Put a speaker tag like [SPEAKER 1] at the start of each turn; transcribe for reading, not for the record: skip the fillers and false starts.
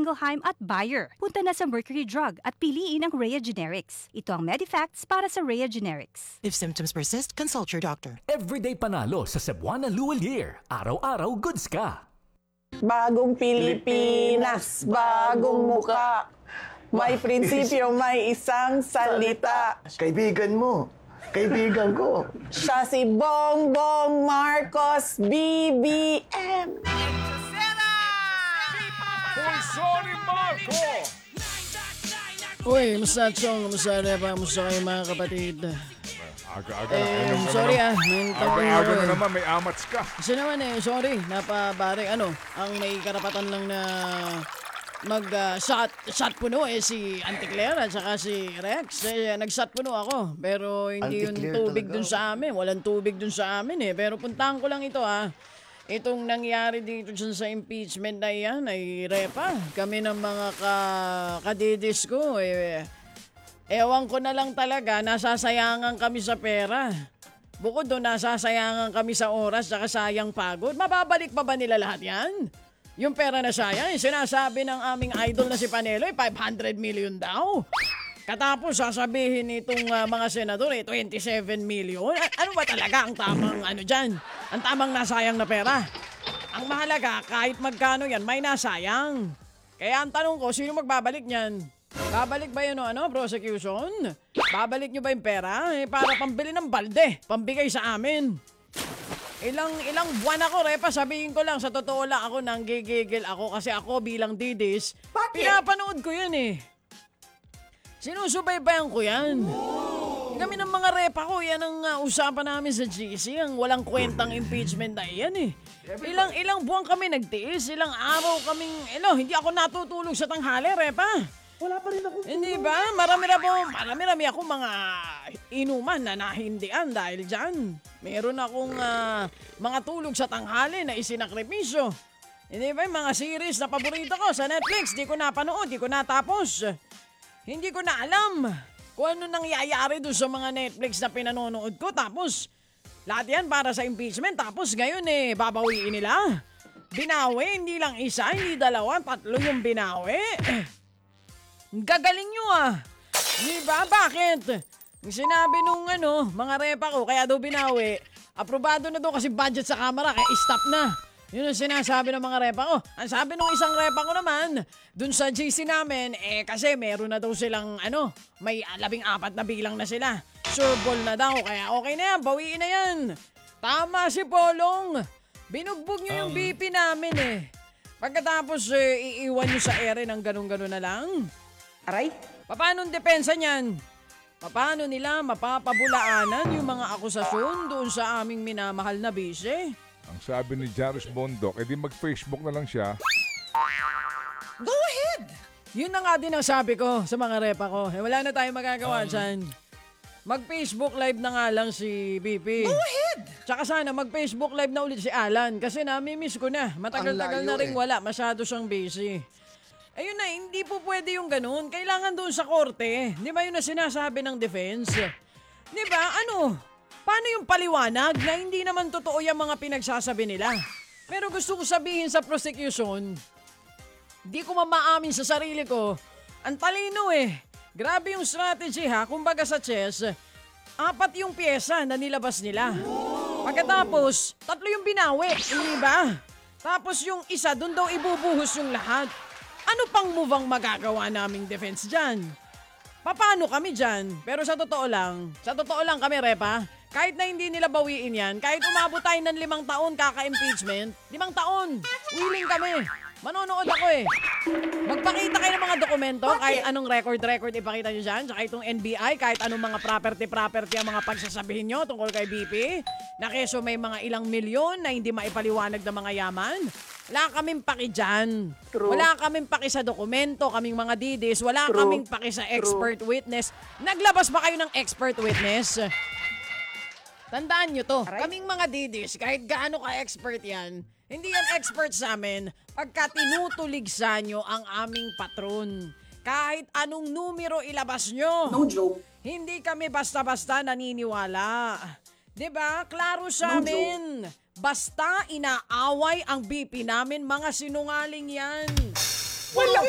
[SPEAKER 1] Ingelheim at Bayer. Punta na sa Mercury Drug at piliin ang Rhea Generics. Ito ang Medifacts para sa Rhea Generics.
[SPEAKER 2] If symptoms persist, consult your doctor.
[SPEAKER 3] Everyday panalo sa Cebuana Luwal Year. Araw-araw goods ka.
[SPEAKER 4] Bagong Pilipinas, bagong muka. May prinsipyo, may isang salita.
[SPEAKER 5] Kaibigan mo. Kaibigan ko.
[SPEAKER 4] Siya si Bongbong Marcos, BBM.
[SPEAKER 6] Sorry, Marco!
[SPEAKER 7] Uy, musta Chong? Musta Repa? Musta kayo mga kapatid?
[SPEAKER 6] Aga-aga
[SPEAKER 7] Sorry may
[SPEAKER 6] Aga-aga na naman, may amats ka.
[SPEAKER 7] Kasi naman sorry, napabare, ang may karapatan lang na shot puno si Auntie Claire at saka si Rex. Nag-shot puno ako, pero hindi
[SPEAKER 5] Auntie
[SPEAKER 7] yung
[SPEAKER 5] Claire
[SPEAKER 7] tubig
[SPEAKER 5] talaga.
[SPEAKER 7] dun sa amin. Walang tubig dun sa amin Pero puntahan ko lang ito Itong nangyari dito dyan sa impeachment na yan ay Repa. Kami ng mga kadidis ko ewan ko na lang talaga, nasasayangan kami sa pera. Bukod doon, nasasayangan kami sa oras saka sayang pagod. Mababalik pa ba nila lahat yan? Yung pera na sayang, sinasabi ng aming idol na si Paneloy, 500 million daw. Katapos sasabihin nitong mga senador 27 million. Ano ba talaga ang tamang dyan? Ang tamang nasayang na pera? Ang mahalaga, kahit magkano yan, may nasayang. Kaya ang tanong ko, sino magbabalik niyan? Babalik ba yun prosecution? Babalik nyo ba yung pera? Para pambili ng balde, pambigay sa amin. Ilang buwan ako, Repa, sabihin ko lang, sa totoo lang ako nanggigigil ako kasi ako bilang didis, pinapanood ko yan Sinusubaybayan ko yan. Kami ng mga Repa ko, yan ang usapan namin sa GC, ang walang kwentang impeachment na yan Ilang buwan kami nagtiis, ilang araw kaming, hindi ako natutulog sa tanghali, Repa.
[SPEAKER 4] Wala pa rin ako.
[SPEAKER 7] Hindi ba? Marami ako mga inuman na nahindian dahil dyan. Meron akong mga tulog sa tanghali na isinakripisyo. Hindi ba yung mga series na paborito ko sa Netflix, di ko napanood, di ko natapos. Hindi ko na alam kung ano nangyayari doon sa mga Netflix na pinanonood ko. Tapos, lahat yan para sa impeachment. Tapos ngayon babawiin nila. Binawi, hindi lang isa, hindi dalawa, 3 yung binawi. Gagaling nyo Di ba? Bakit? Sinabi nung mga Repa ko, kaya daw binawi. Aprobado na daw kasi budget sa Kamara, kaya stop na. Yun ang sinasabi ng mga Repa ko. Ang sabi nung isang Repa ko naman, dun sa GC namin, kasi meron na daw silang, may 14 na bilang na sila. Sure ball na daw, kaya okay na yan, bawiin na yan. Tama si Polong. Binugbog nyo yung BP namin Pagkatapos, iiwan nyo sa ere ng ganun-ganun na lang.
[SPEAKER 4] Aray?
[SPEAKER 7] Paano ang depensa niyan? Paano nila mapapabulaanan yung mga akusasyon doon sa aming minamahal na bise?
[SPEAKER 6] Ang sabi ni Jairus Bondok, edi mag-Facebook na lang siya.
[SPEAKER 7] Go ahead! Yun na nga din ang sabi ko sa mga Repa ko. Wala na tayong magagawa dyan. Mag-Facebook live na nga lang si BP. Go ahead! Tsaka sana mag-Facebook live na ulit si Alan kasi nami-miss ko na. Matagal-tagal na rin wala. Masyado siyang busy. Ayun na, hindi po pwede yung ganun. Kailangan doon sa korte. Di ba yun na sinasabi ng defense? Di ba? Paano yung paliwanag na hindi naman totoo yung mga pinagsasabi nila? Pero gusto ko sabihin sa prosecution, di ko mamaamin sa sarili ko, ang talino Grabe yung strategy kumbaga sa chess, 4 yung pyesa na nilabas nila. Pagkatapos, 3 yung binawi, hindi ba? Tapos yung isa, dun daw ibubuhos yung lahat. Ano pang move ang magagawa naming defense dyan? Paano kami dyan? Pero sa totoo lang kami, Repa, kahit na hindi nila bawiin yan, kahit umabot tayo ng 5 taon kaka-impeachment, 5 taon, willing kami. Manonood ako Magpakita kayo ng mga dokumento, kahit anong record ipakita nyo dyan, tsaka itong NBI, kahit anong mga property ang mga pagsasabihin nyo tungkol kay BP, na keso may mga ilang milyon na hindi maipaliwanag ng mga yaman. Wala kaming paki dyan. Wala kaming paki sa dokumento, kaming mga didis, wala kaming paki sa expert witness. Naglabas ba kayo ng expert witness? Tandaan nyo to, kaming mga didis, kahit gaano ka-expert yan, hindi yan expert sa amin pagka tinutuligsa nyo ang aming patron. Kahit anong numero ilabas nyo.
[SPEAKER 4] No joke.
[SPEAKER 7] Hindi kami basta-basta naniniwala. 'Di ba? Klaro sa amin. Basta inaaway ang BP namin, mga sinungaling yan.
[SPEAKER 4] Walang